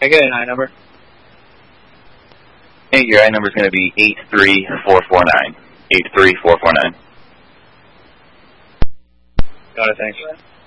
Can I get an I number? Hey, your I number is going to be 83449. 83449. Got it, thanks.